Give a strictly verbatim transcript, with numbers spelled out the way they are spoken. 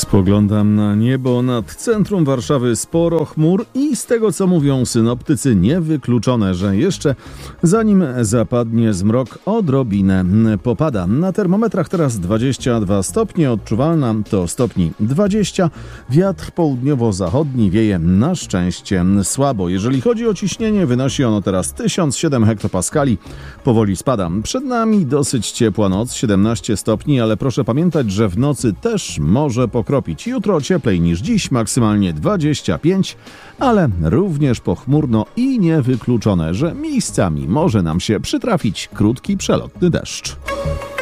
Spoglądam na niebo nad centrum Warszawy, sporo chmur i z tego, co mówią synoptycy, niewykluczone, że jeszcze zanim zapadnie zmrok, odrobinę popada. Na termometrach teraz dwadzieścia dwa stopnie, odczuwalna to stopni dwadzieścia. Wiatr południowo-zachodni wieje na szczęście słabo. Jeżeli chodzi o ciśnienie, wynosi ono teraz tysiąc siedem hektopaskali. Powoli spada. Przed nami dosyć ciepła noc, siedemnaście stopni, ale proszę pamiętać, że w nocy też może pokropić. Jutro cieplej niż dziś, maksymalnie dwadzieścia pięć, ale również pochmurno i niewykluczone, że miejscami może nam się przytrafić krótki, przelotny deszcz.